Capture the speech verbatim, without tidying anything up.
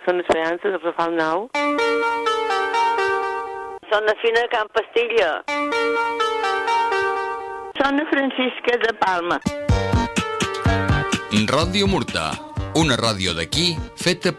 Són Esperança, de Rafal Nou. Són la Fina de Can Pastilla. Són la Francisca de Palma. Ràdio Murta, una ràdio d'aquí feta